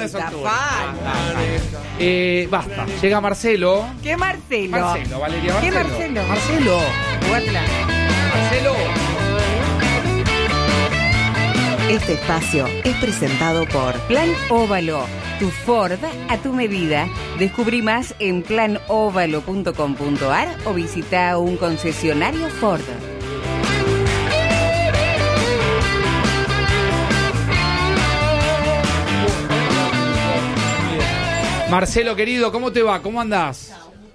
es octubre. Falta. Basta. Llega Marcelo. ¿Qué Marcelo? Marcelo, Valeria, ¿Qué Marcelo. Marcelo? Jugátela. Marcelo. Este espacio es presentado por Plan Óvalo, tu Ford a tu medida. Descubrí más en planovalo.com.ar o visita un concesionario Ford. Marcelo, querido, ¿cómo te va? ¿Cómo andás?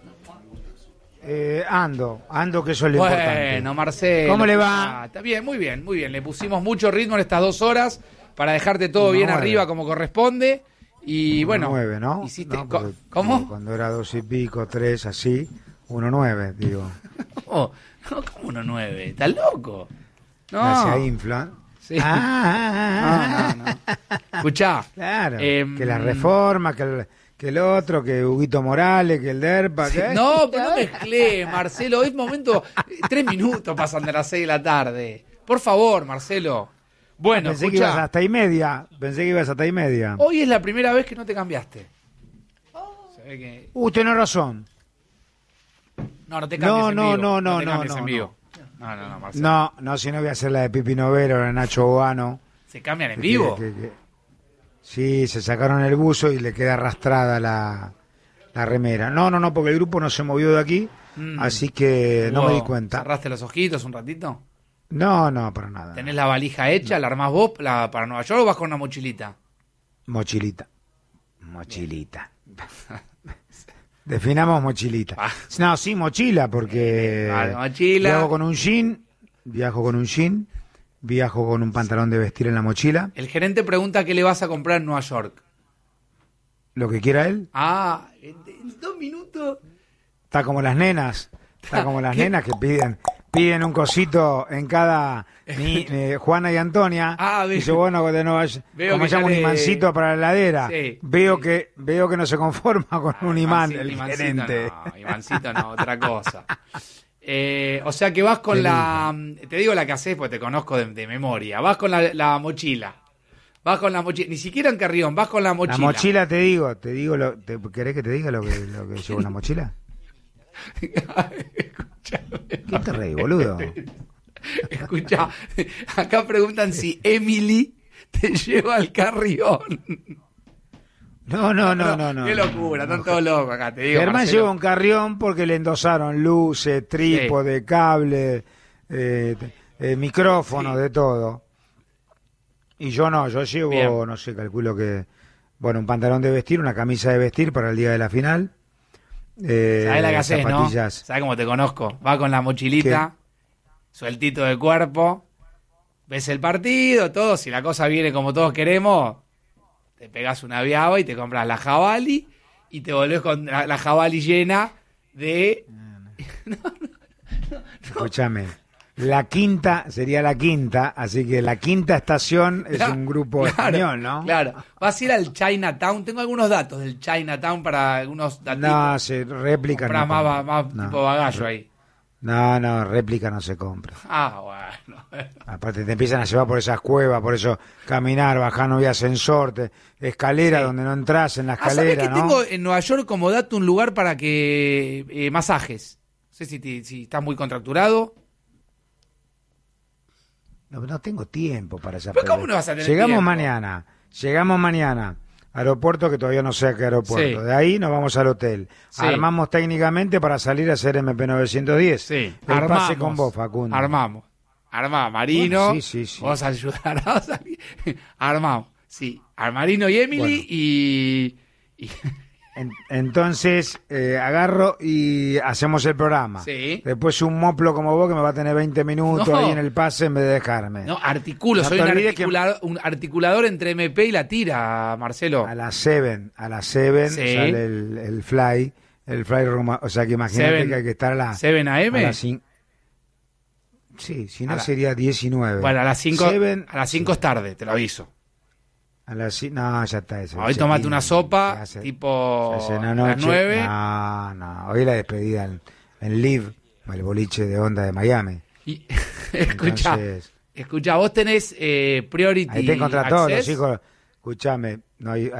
Ando, que eso es lo importante. Bueno, Marcelo. ¿Cómo le va? Está bien, muy bien, muy bien. Le pusimos mucho ritmo en estas 2 horas para dejarte todo bien 1:09. arriba como corresponde. Y bueno, 1:09, ¿no? hiciste... No, porque, ¿Cómo? Cuando era 2 y pico, 3, así, 1:09, digo. No, ¿cómo 1:09? ¿Estás loco? Se No. inflan. Sí. No. Escuchá. Claro, Em, que la reforma, que el otro, que Huguito Morales, que el DERPA. Sí, que... no, pero no mezclé, Marcelo. Es momento. 3 minutos pasan de las 6 de la tarde. Por favor, Marcelo. Bueno, Pensé que ibas escuchá. hasta y media. Pensé que ibas hasta y media. Hoy es la primera vez que no te cambiaste. Se ve que... Tenés razón. No te cambies en vivo. No, te cambies no, en no. vivo. No, Marcelo. No, si no voy a hacer la de Pipi Novero, la de Nacho Bogano. ¿Se cambian en vivo? Sí, se sacaron el buzo y le queda arrastrada la remera. No, porque el grupo no se movió de aquí, así que no me di cuenta. ¿Cerraste los ojitos un ratito? No, para nada. ¿Tenés la valija hecha? ¿La armás vos para Nueva York o vas con una mochilita? Mochilita. Definamos mochilita. No, sí, mochila, porque Vale, mochila. viajo con un jean, viajo con un pantalón de vestir en la mochila, El gerente pregunta qué le vas a comprar en Nueva York. lo que quiera él. En 2 minutos. Está como las nenas, ¿Qué? nenas que piden un cosito en cada Juana y Antonia. Dice, bueno, de Nueva York, Veo como que llama ya un le- imancito para la heladera. Sí. Veo que no se conforma con un imán el Imancito gerente. No, Ivancito no, otra cosa. O sea que vas con Qué la... Te digo la que haces porque te conozco de memoria. Vas con la mochila. Vas con la mochila. Ni siquiera en Carrión, vas con la mochila. La mochila te digo, ¿querés que te diga lo que llevo en la mochila? ¿Qué te reí, boludo? Escucha, acá preguntan si Emily te lleva al Carrión. No. Qué locura, están todos locos acá, te digo. Germán Marcelo. lleva un carrión porque le endosaron luces, trípode, cable, micrófono, Sí. de todo. Y yo no, yo llevo, Bien. no sé, calculo que, un pantalón de vestir, una camisa de vestir para el día de la final. ¿Sabés la que haces, no? zapatillas. ¿Sabés cómo te conozco? Va con la mochilita, sueltito de cuerpo, ves el partido, todo. Si la cosa viene como todos queremos, te pegás una viaba y te compras la Javali y te volvés con la Javali llena de... Escúchame. La quinta sería la quinta, así que la quinta estación es un grupo español, ¿no? Claro. Vas a ir al Chinatown. Tengo algunos datos del Chinatown para algunos datos. No, réplica Comprás no. más No. tipo bagallo ahí. No, réplica no se compra. Bueno. Aparte te empiezan a llevar por esas cuevas, por eso caminar, bajar, no había ascensor, escalera Sí. donde no entras en la ¿Sabés escalera, que ¿no? tengo en Nueva York como dato un lugar para que masajes? No sé si estás muy contracturado. No tengo tiempo para esa ¿Pero cómo pelea. no vas a tener Llegamos tiempo? mañana. Aeropuerto que todavía no sé a qué aeropuerto. Sí. De ahí nos vamos al hotel. Sí. Armamos técnicamente para salir a hacer MP910. Sí. El pase con vos, Facundo. Armamos. Marino. Bueno, sí. Vos ayudarás a... Armamos. Sí. Al Marino y Emily Bueno. y... Entonces agarro y hacemos el programa. Sí. Después un moplo como vos que me va a tener 20 minutos No. ahí en el pase en vez de dejarme. No, articulo. No Soy te un, olvides que- un articulador entre MP y la tira, Marcelo. A las 7 Sí. sale el fly room, o sea que imagínate Seven. que hay que estar a las 7 AM. a las cin- Sí, si no A la- sería 19. Bueno, a las 5 Seven, es tarde, te lo aviso. a las no, ya está eso. Hoy tomate una sopa, tipo se hace en la a las noche. 9. No, hoy la despedida en Live, el boliche de onda de Miami. Y, escucha, Entonces, vos tenés Priority ahí te encontrás todos los Access. hijos. Escuchame, no hay